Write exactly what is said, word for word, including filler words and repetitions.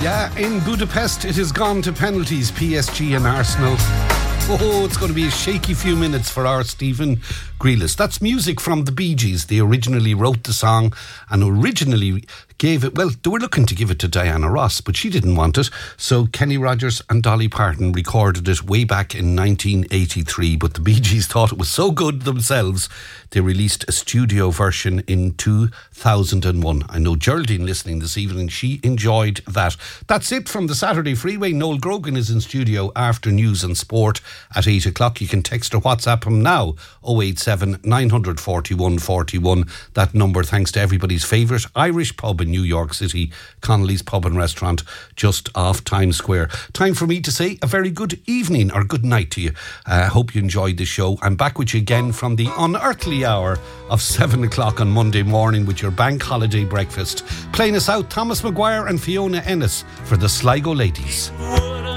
Yeah, in Budapest, it has gone to penalties, P S G and Arsenal. Oh, it's going to be a shaky few minutes for our Stephen Grealish. That's music from the Bee Gees. They originally wrote the song and originally gave it, well, they were looking to give it to Diana Ross, but she didn't want it. So Kenny Rogers and Dolly Parton recorded it way back in nineteen eighty-three, but the Bee Gees thought it was so good themselves, they released a studio version in two thousand one. I know Geraldine listening this evening, she enjoyed that. That's it from the Saturday Freeway. Noel Grogan is in studio after news and sport at eight o'clock. You can text or WhatsApp him now, oh eight seven, nine four one, four one. That number thanks to everybody's favourite Irish pub in New York City, Connolly's Pub and Restaurant, just off Times Square. Time for me to say a very good evening or good night to you. I uh, hope you enjoyed the show. I'm back with you again from the unearthly hour of seven o'clock on Monday morning with your bank holiday breakfast. Playing us out, Thomas Maguire and Fiona Ennis for the Sligo Ladies.